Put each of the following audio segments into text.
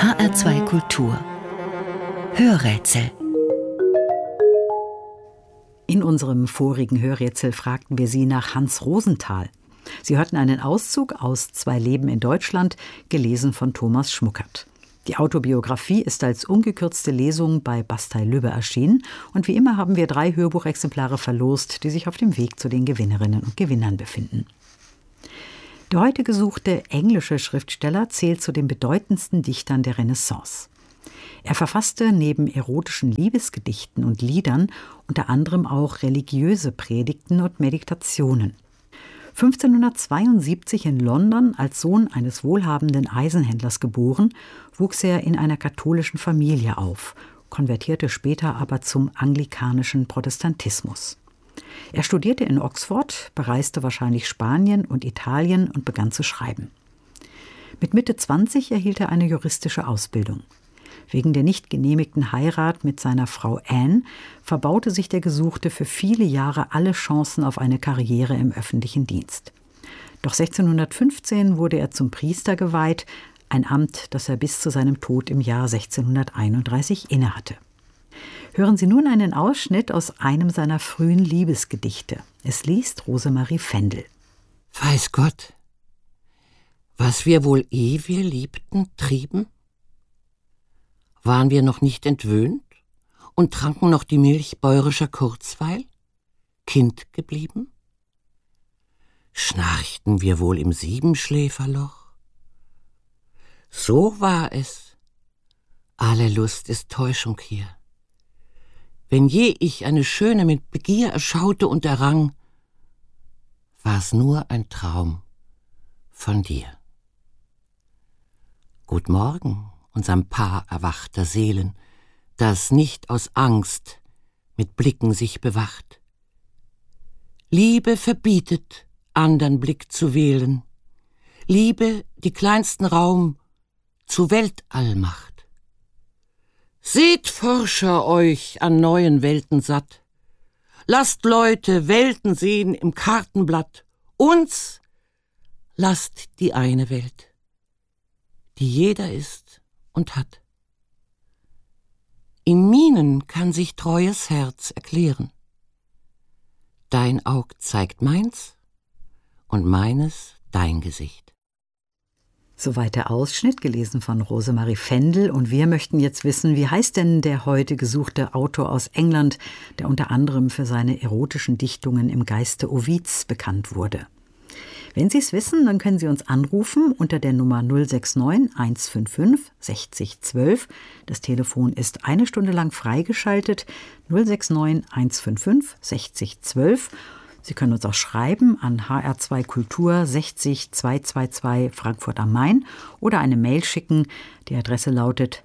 HR2 Kultur Hörrätsel. In unserem vorigen Hörrätsel fragten wir Sie nach Hans Rosenthal. Sie hörten einen Auszug aus 2 Leben in Deutschland, gelesen von Thomas Schmuckert. Die Autobiografie ist als ungekürzte Lesung bei Bastei-Lübbe erschienen und wie immer haben wir 3 Hörbuchexemplare verlost, die sich auf dem Weg zu den Gewinnerinnen und Gewinnern befinden. Der heute gesuchte englische Schriftsteller zählt zu den bedeutendsten Dichtern der Renaissance. Er verfasste neben erotischen Liebesgedichten und Liedern unter anderem auch religiöse Predigten und Meditationen. 1572 in London als Sohn eines wohlhabenden Eisenhändlers geboren, wuchs er in einer katholischen Familie auf, konvertierte später aber zum anglikanischen Protestantismus. Er studierte in Oxford, bereiste wahrscheinlich Spanien und Italien und begann zu schreiben. Mit Mitte 20 erhielt er eine juristische Ausbildung. Wegen der nicht genehmigten Heirat mit seiner Frau Anne verbaute sich der Gesuchte für viele Jahre alle Chancen auf eine Karriere im öffentlichen Dienst. Doch 1615 wurde er zum Priester geweiht, ein Amt, das er bis zu seinem Tod im Jahr 1631 innehatte. Hören Sie nun einen Ausschnitt aus einem seiner frühen Liebesgedichte. Es liest Rosemarie Fendel. Weiß Gott, was wir wohl wir liebten, trieben? Waren wir noch nicht entwöhnt und tranken noch die Milch bäurischer Kurzweil, Kind geblieben? Schnarchten wir wohl im Siebenschläferloch? So war es. Alle Lust ist Täuschung hier. Wenn je ich eine Schöne mit Begier erschaute und errang, war's nur ein Traum von dir. Gut Morgen, unserem Paar erwachter Seelen, das nicht aus Angst mit Blicken sich bewacht. Liebe verbietet, andern Blick zu wählen, Liebe die kleinsten Raum zu Weltall macht. Seht Forscher euch an neuen Welten satt, lasst Leute Welten sehen im Kartenblatt, uns lasst die eine Welt, die jeder ist und hat. In Mienen kann sich treues Herz erklären. Dein Aug zeigt meins und meines dein Gesicht. Soweit der Ausschnitt, gelesen von Rosemarie Fendel. Und wir möchten jetzt wissen, wie heißt denn der heute gesuchte Autor aus England, der unter anderem für seine erotischen Dichtungen im Geiste Ovids bekannt wurde. Wenn Sie es wissen, dann können Sie uns anrufen unter der Nummer 069 155 60 12. Das Telefon ist 1 Stunde lang freigeschaltet, 069 155 60 12. Sie können uns auch schreiben an HR2 Kultur 60 222 Frankfurt am Main oder eine Mail schicken. Die Adresse lautet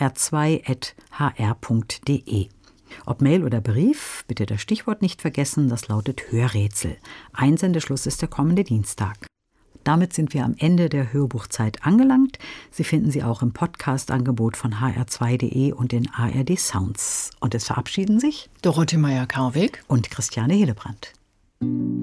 hr2@hr.de. Ob Mail oder Brief, bitte das Stichwort nicht vergessen, das lautet Hörrätsel. Einsendeschluss ist der kommende Dienstag. Damit sind wir am Ende der Hörbuchzeit angelangt. Sie finden sie auch im Podcast-Angebot von hr2.de und den ARD Sounds. Und es verabschieden sich Dorothee Meyer-Karwig und Christiane Hillebrand.